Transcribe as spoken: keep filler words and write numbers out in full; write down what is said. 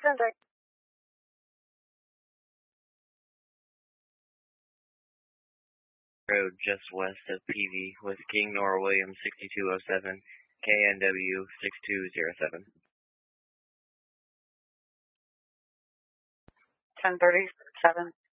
contact. Road just west of P V with King Nora Williams sixty-two oh seven, K N W six two zero seven. ten thirty-seven.